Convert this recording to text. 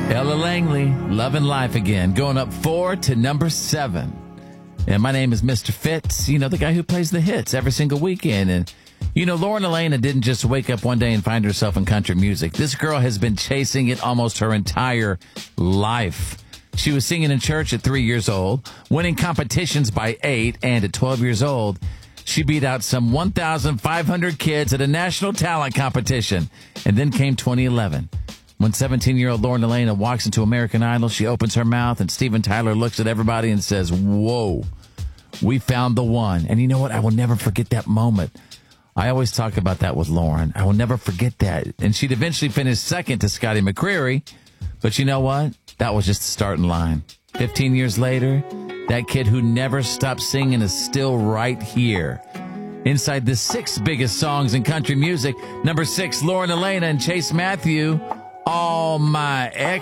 Ella Langley, Loving Life Again, going up 4 to number 7. And my name is Mr. Fitz, the guy who plays the hits every single weekend. And, Lauren Elena didn't just wake up one day and find herself in country music. This girl has been chasing it almost her entire life. She was singing in church at 3 years old, winning competitions by 8, and at 12 years old, she beat out some 1,500 kids at a national talent competition. And then came 2011. When 17-year-old Lauren Elena walks into American Idol, she opens her mouth, and Steven Tyler looks at everybody and says, "Whoa, we found the one." And you know what? I will never forget that moment. I always talk about that with Lauren. I will never forget that. And she'd eventually finish second to Scotty McCreery. But you know what? That was just the starting line. 15 years later, that kid who never stopped singing is still right here. Inside the 6 biggest songs in country music, number 6, Lauren Elena and Chase Matthew, All My Ex.